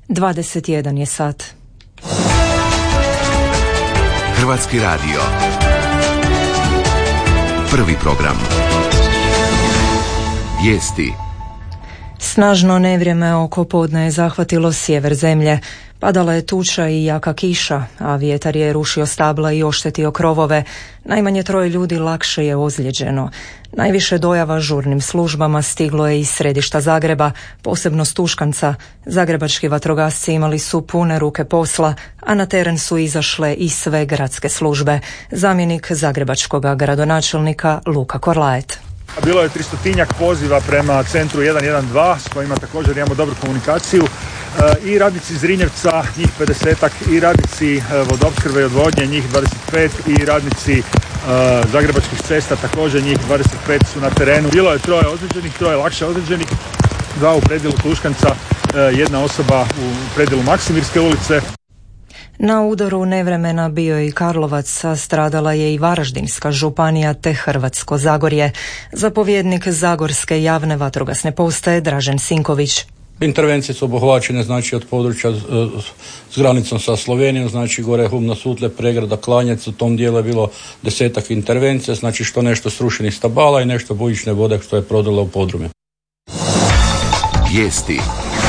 21 je sat. Hrvatski radio. Prvi program. Vijesti. Snažno nevrijeme oko podne je zahvatilo sjever zemlje. Padala je tuča i jaka kiša, a vjetar je rušio stabla i oštetio krovove. Najmanje 3 ljudi lakše je ozlijeđeno. Najviše dojava žurnim službama stiglo je iz središta Zagreba, posebno s Tuškanca. Zagrebački vatrogasci imali su pune ruke posla, a na teren su izašle i sve gradske službe. Zamjenik zagrebačkog gradonačelnika Luka Korlaet. Bilo je 300-tinjak poziva prema centru 112 s kojima također imamo dobru komunikaciju. I radnici Zrinjevca, njih 50-ak, i radnici vodoopskrbe i odvodnje, njih 25, i radnici Zagrebačkih cesta, također njih 25 su na terenu. Bilo je 3 ozlijeđenih, 3 lakše ozlijeđenih, 2 u predjelu Tuškanca, 1 osoba u predjelu Maksimirske ulice. Na udaru nevremena bio je i Karlovac, a stradala je i Varaždinska županija te Hrvatsko Zagorje. Zapovjednik Zagorske javne vatrogasne postaje Dražen Sinković. Intervencije su obuhvaćene znači od područja s granicom sa Slovenijom, znači gore Humna, Sutle, Pregrada, Klanjec, u tom dijelu je bilo 10-ak intervencija, znači što nešto srušenih stabala i nešto bujične vode što je prodala u podrume. Vijesti.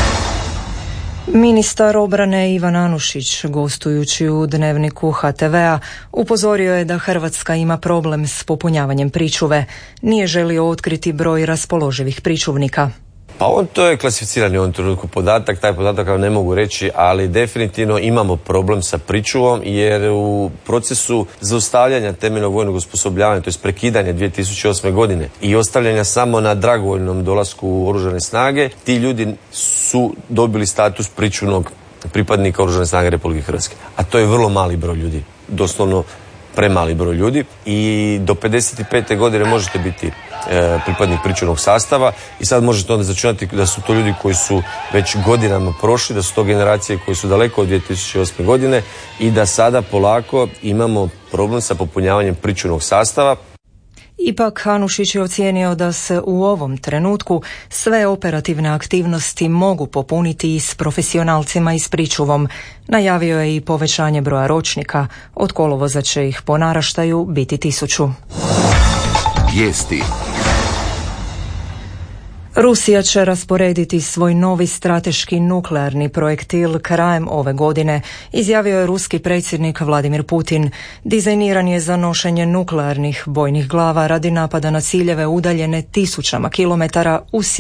Ministar obrane Ivan Anušić, gostujući u Dnevniku HTV-a, upozorio je da Hrvatska ima problem s popunjavanjem pričuve. Nije želio otkriti broj raspoloživih pričuvnika. Pa to je klasificirani u ovom trenutku podatak, taj podatak vam ne mogu reći, ali definitivno imamo problem sa pričuvom jer u procesu zaustavljanja temeljnog vojnog osposobljavanja, to je prekidanja 2008. godine i ostavljanja samo na dragovoljnom dolasku u Oružane snage, ti ljudi su dobili status pričuvnog pripadnika Oružane snage Republike Hrvatske. A to je vrlo mali broj ljudi, doslovno premali broj ljudi, i do 55. godine možete biti pripadnik pričuvnog sastava i sad možete onda začunati da su to ljudi koji su već godinama prošli, da su to generacije koji su daleko od 2008. godine i da sada polako imamo problem sa popunjavanjem pričuvnog sastava. Ipak Anušić je ocijenio da se u ovom trenutku sve operativne aktivnosti mogu popuniti i s profesionalcima i s pričuvom. Najavio je i povećanje broja ročnika. Od kolovoza će ih po naraštaju biti 1000. Vijesti. Rusija će rasporediti svoj novi strateški nuklearni projektil krajem ove godine, izjavio je ruski predsjednik Vladimir Putin. Dizajniran je za nošenje nuklearnih bojnih glava radi napada na ciljeve udaljene 1000 kilometara u